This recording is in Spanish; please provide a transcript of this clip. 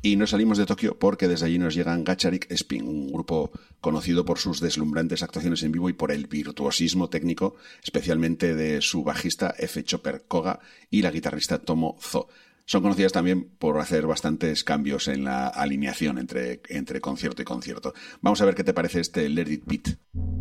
Y no salimos de Tokio porque desde allí nos llegan Gacharik Spin, un grupo conocido por sus deslumbrantes actuaciones en vivo y por el virtuosismo técnico, especialmente de su bajista F. Chopper Koga y la guitarrista Tomo Zo. Son conocidas también por hacer bastantes cambios en la alineación entre concierto y concierto. Vamos a ver qué te parece este Let It Beat.